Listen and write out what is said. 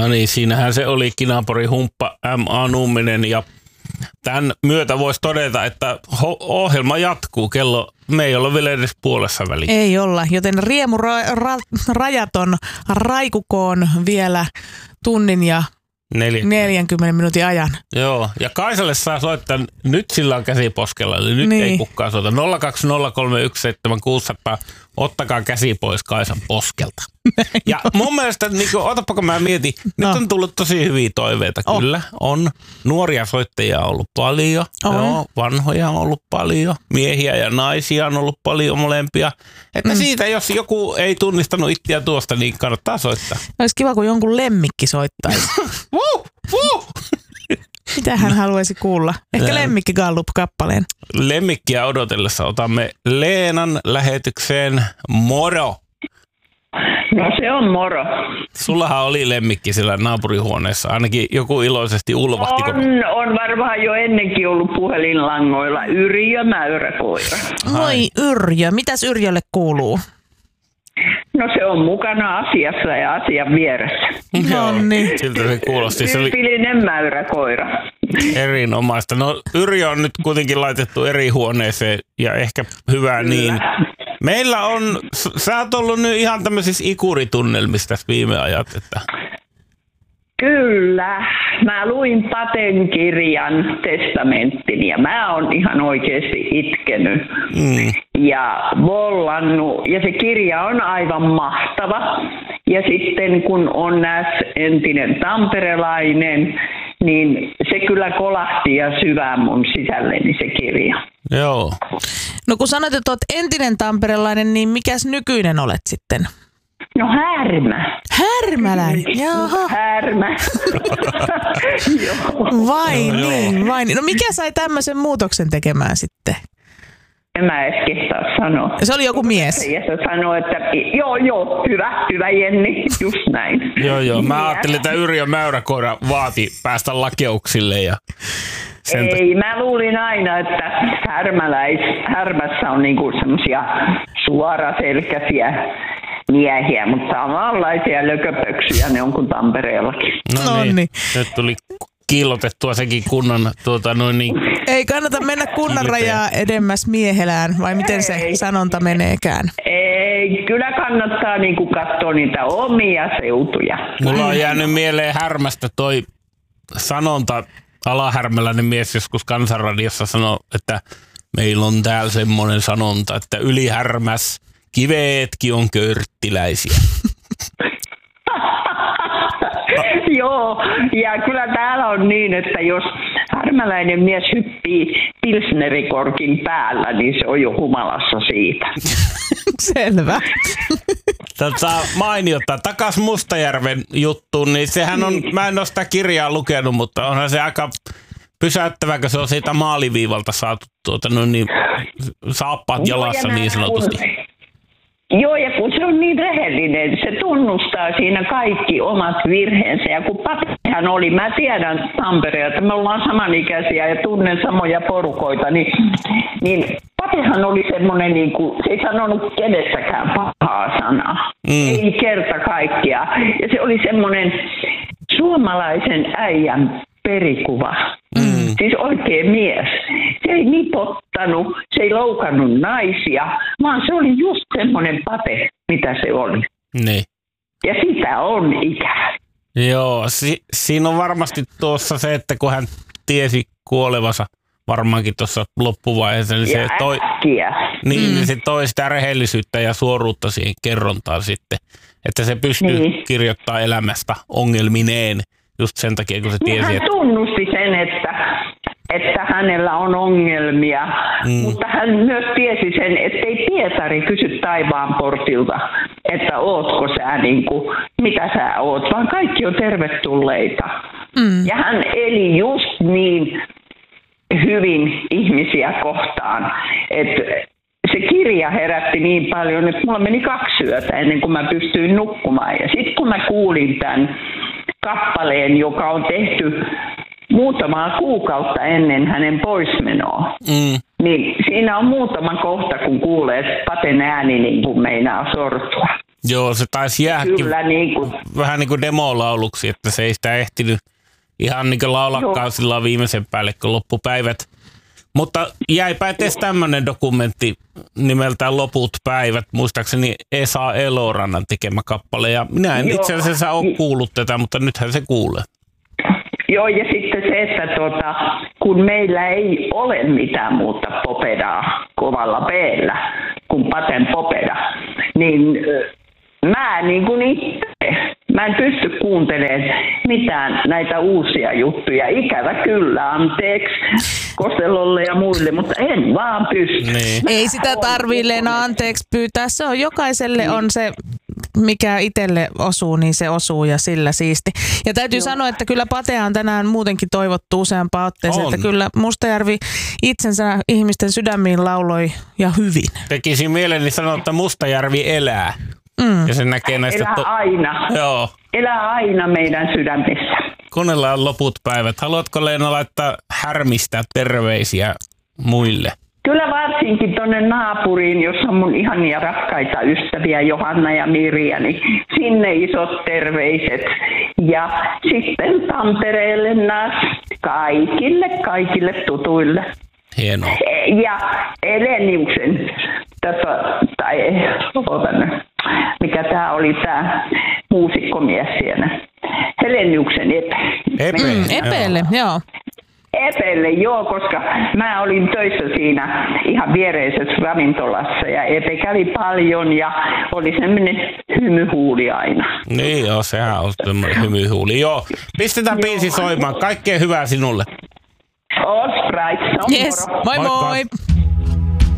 No niin, siinähän se oli Kinaporin humppa M.A. Numminen ja tämän myötä voisi todeta, että ohjelma jatkuu. Me ei olla vielä edes puolessa väliin. Ei olla, joten rajaton raikukoon vielä tunnin ja 40 minuutin ajan. Joo, ja Kaisalle saa soittaa, nyt sillä on käsi poskella, eli nyt ei kukaan soita. 020317600, ottakaa käsi pois Kaisan poskelta. Ja mun mielestä, niin otapa kun mä mietin, nyt on tullut tosi hyviä toiveita. Kyllä, on. Nuoria soittajia on ollut paljon, joo, vanhoja on ollut paljon, miehiä ja naisia on ollut paljon molempia. Että siitä, jos joku ei tunnistanut itseä tuosta, niin kannattaa soittaa. Olisi kiva, kun jonkun lemmikki soittaisi. Mitä hän haluaisi kuulla? Ehkä Lemmikki Gallup-kappaleen. Lemmikkiä odotellessa otamme Leenan lähetykseen. Moro! No se on moro. Sullahan oli lemmikki siellä naapurihuoneessa. Ainakin joku iloisesti ulvahti. On varmaan jo ennenkin ollut puhelinlangoilla Yrjö mäyräkoira. Moi Yrjö. Mitäs Yrjölle kuuluu? No se on mukana asiassa ja asian vieressä. No niin. Siltä se kuulosti. Tyypillinen mäyräkoira. Erinomaista. No Yrjö on nyt kuitenkin laitettu eri huoneeseen ja ehkä hyvä niin. Meillä on, sä oot ollut nyt ihan tämmöisissä ikuritunnelmissa tässä viime ajat, että... Kyllä. Mä luin Paten kirjan testamenttini ja mä oon ihan oikeasti itkenyt ja vollannut. Ja se kirja on aivan mahtava. Ja sitten kun on entinen tamperelainen, niin se kyllä kolahti ja syvään mun sisälleni se kirja. Joo. No kun sanoit, että olet entinen tamperelainen, niin mikäs nykyinen olet sitten? No Härmä. Härmäläinen, jaha. Härmä. Vai niin. No mikä sai tämmöisen muutoksen tekemään sitten? En mä edes kehtaa sanoa. Se oli joku mies. Ja se sanoi, että joo, hyvä Jenni, just näin. Joo, mä ajattelin, että Yrjö mäyräkoira vaati päästä lakeuksille ja... Ei, mä luulin aina, että Härmässä on niinku semmosia suoraselkäisiä miehiä, mutta samanlaisia lököpöksyjä ne on kuin Tampereellakin. No niin. Nyt tuli kiillotettua sekin kunnan Ei kannata mennä kunnan rajaa edemmäs miehelään, vai miten se sanonta meneekään? Ei, kyllä kannattaa niinku katsoa niitä omia seutuja. Mulla on jäänyt mieleen Härmästä toi sanonta. Alahärmäläinen mies joskus Kansanradiossa sanoi, että meillä on täällä semmoinen sanonta, että yli Härmäs kiveetkin on körttiläisiä. Joo, ja kyllä täällä on niin, että jos härmäläinen mies hyppii pilsnerikorkin päällä, niin se on jo humalassa siitä. Selvä. Mainiota. Takas Mustajärven juttuun, niin sehän on, mä en ole sitä kirjaa lukenut, mutta onhan se aika pysäyttävä, kun se on siitä maaliviivalta saatu saappaat jalassa niin sanotusti. Joo, ja kun se on niin rehellinen, se tunnustaa siinä kaikki omat virheensä. Ja kun Patehan oli, mä tiedän Tampereelta, me ollaan samanikäisiä ja tunnen samoja porukoita, niin Patehan oli semmoinen, niin kuin, se ei sanonut kenessäkään pahaa sanaa. Ei kerta kaikkia. Ja se oli semmoinen suomalaisen äijän perikuva. Siis oikein mies. Se ei nipottanut, se ei loukannut naisia, vaan se oli just semmoinen Pate, mitä se oli. Niin. Ja sitä on ikää. Joo, siinä on varmasti tuossa se, että kun hän tiesi kuolevansa varmaankin tuossa loppuvaiheessa, niin se toi, niin se toi sitä rehellisyyttä ja suoruutta siihen kerrontaan sitten, että se pystyy kirjoittamaan elämästä ongelmineen. Just sen takia, kun se tiesi, hän tunnusti sen, että hänellä on ongelmia, mutta hän myös tiesi sen, ettei Pietari kysy taivaan portilta, että ootko sä mitä sä oot, vaan kaikki on tervetulleita. Ja hän eli just niin hyvin ihmisiä kohtaan, että se kirja herätti niin paljon, että mulla meni 2 yötä ennen kuin mä pystyin nukkumaan. Ja sitten kun mä kuulin tämän kappaleen, joka on tehty muutamaa kuukautta ennen hänen poismenoa, niin siinä on muutama kohta, kun kuulee Paten ääni niin kuin meinaa sortua. Joo, se taisi jäädäkin Kyllä, niin kuin. vähän niin kuin demolauluksi, että se ei sitä ehtinyt ihan niin kuin laulakaan sillä viimeisen päälle, kun loppupäivät. Mutta jäipä edes tämmöinen dokumentti nimeltään Loput päivät, muistaakseni Esa Elorannan tekemä kappale. Ja minä en itse asiassa ole kuullut tätä, mutta nythän se kuulee. Joo, ja sitten se, että kun meillä ei ole mitään muuta popedaa kovalla B:llä kuin Paten popeda, niin mä niin kuin itse, mä en pysty kuuntelemaan mitään näitä uusia juttuja. Ikävä kyllä, anteeksi Kostelolle ja muille, mutta en vaan pysty. Niin. Ei sitä tarvii Leena anteeksi pyytää. Se on jokaiselle on se, mikä itselle osuu, niin se osuu ja sillä siisti. Ja täytyy sanoa, että kyllä Patea on tänään muutenkin toivottu useampaan otteeseen, että kyllä Mustajärvi itsensä ihmisten sydämiin lauloi ja hyvin. Tekisi mieleni sanoa, että Mustajärvi elää. Ja se näkee näistä... Elää aina. Joo. Elää aina meidän sydämissä. Kuunnellaan Loput päivät. Haluatko Leena laittaa härmistä terveisiä muille? Kyllä varsinkin tuonne naapuriin, jossa on mun ihania rakkaita ystäviä Johanna ja Mirja, niin sinne isot terveiset. Ja sitten Tampereelle näs kaikille tutuille. Hienoa. Ja Eleniuksen, mikä tämä oli tämä muusikkomies siellä. Heleniuksen Epeelle, joo. Epelle, joo, koska mä olin töissä siinä ihan viereisessä ravintolassa ja Epe kävi paljon ja oli semmoinen hymyhuuli aina. Niin joo, sehän on semmoinen hymyhuuli. Joo, pistetään biisi soimaan. Kaikkea hyvää sinulle. All right. Yes, moi moi.